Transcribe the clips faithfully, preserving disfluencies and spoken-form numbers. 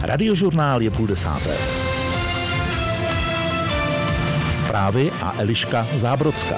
Radiožurnál je půl desáté. Zprávy a Eliška Zábrodská.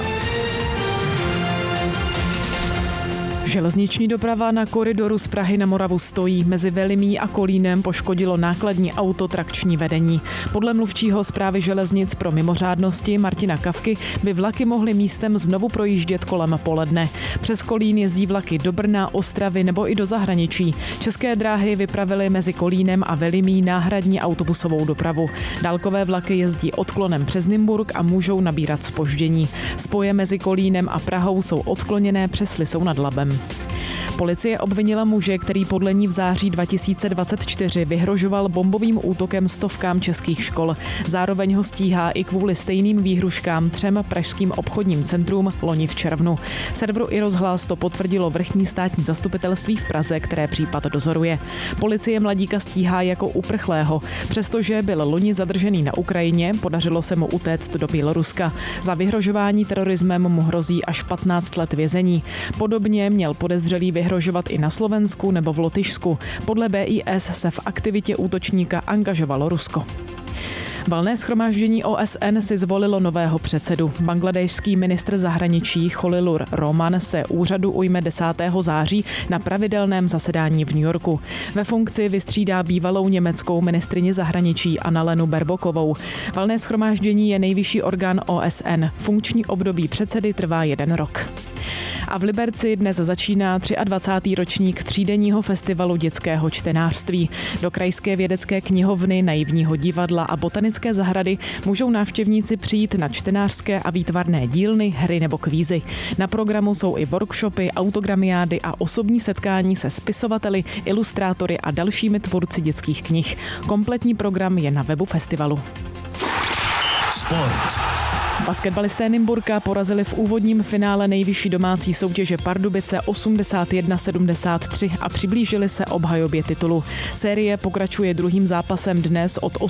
Železniční doprava na koridoru z Prahy na Moravu stojí. Mezi Velimí a Kolínem poškodilo nákladní auto trakční vedení. Podle mluvčího Správy železnic pro mimořádnosti Martina Kavky by vlaky mohly místem znovu projíždět kolem poledne. Přes Kolín jezdí vlaky do Brna, Ostravy nebo i do zahraničí. České dráhy vypravily mezi Kolínem a Velimí náhradní autobusovou dopravu. Dálkové vlaky jezdí odklonem přes Nymburk a můžou nabírat zpoždění. Spoje mezi Kolínem a Prahou jsou odkloněné přes Lisou nad Labem. Policie obvinila muže, který podle ní v září dva tisíce dvacet čtyři vyhrožoval bombovým útokem stovkám českých škol. Zároveň ho stíhá i kvůli stejným výhruškám třem pražským obchodním centrům loni v červnu. Serveru iRozhlas to potvrdilo vrchní státní zastupitelství v Praze, které případ dozoruje. Policie mladíka stíhá jako uprchlého. Přestože byl loni zadržený na Ukrajině, podařilo se mu utéct do Běloruska. Za vyhrožování terorismem mu hrozí až patnáct let vězení. Podobně měl podezřelý vyhrožovat i na Slovensku nebo v Lotyšsku. Podle B I S se v aktivitě útočníka angažovalo Rusko. Valné shromáždění O S N si zvolilo nového předsedu. Bangladéšský ministr zahraničí Khalilur Rahman se úřadu ujme desátého září na pravidelném zasedání v New Yorku. Ve funkci vystřídá bývalou německou ministryni zahraničí Annalenu Baerbockovou. Valné shromáždění je nejvyšší orgán O S N. Funkční období předsedy trvá jeden rok. A v Liberci dnes začíná dvacátý třetí ročník třídenního festivalu dětského čtenářství. Do Krajské vědecké knihovny, Naivního divadla a botanické zahrady můžou návštěvníci přijít na čtenářské a výtvarné dílny, hry nebo kvízy. Na programu jsou i workshopy, autogramiády a osobní setkání se spisovateli, ilustrátory a dalšími tvůrci dětských knih. Kompletní program je na webu festivalu. Sport. Basketbalisté Nymburka porazili v úvodním finále nejvyšší domácí soutěže Pardubice osmdesát jedna sedmdesát tři a přiblížili se obhajobě titulu. Série pokračuje druhým zápasem dnes od